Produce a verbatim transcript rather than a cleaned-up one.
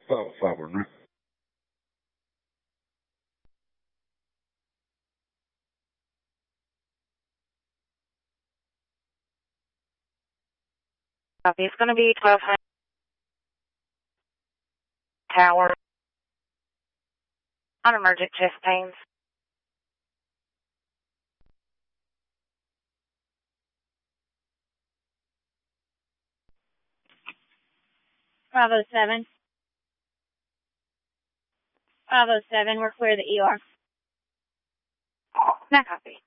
Fala, Fábio, né? Copy. It's going to be twelve hundred Tower on emergent chest pains. five oh seven. five oh seven, we're clear the E R. Now copy.